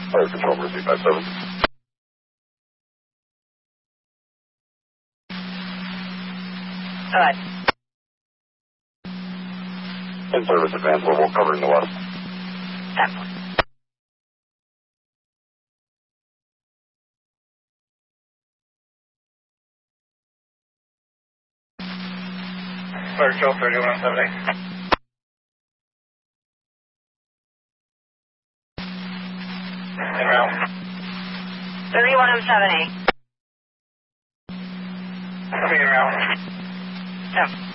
Fire Control, Mercy 57. Alright. In service, advance level, covering the west. Excellent. Fire Control, 3178. En route. 3178. Coming in route. Yeah.